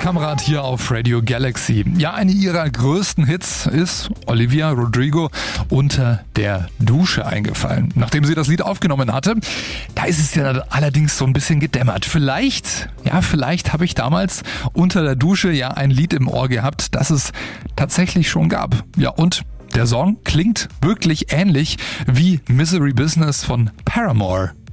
Kamrat hier auf Radio Galaxy. Ja, eine ihrer größten Hits ist Olivia Rodrigo Unter der Dusche eingefallen. Nachdem sie das Lied aufgenommen hatte, da ist es ja allerdings so ein bisschen gedämmert. Vielleicht habe ich damals unter der Dusche ja ein Lied im Ohr gehabt, das es tatsächlich schon gab. Ja, und der Song klingt wirklich ähnlich wie Misery Business von Paramore.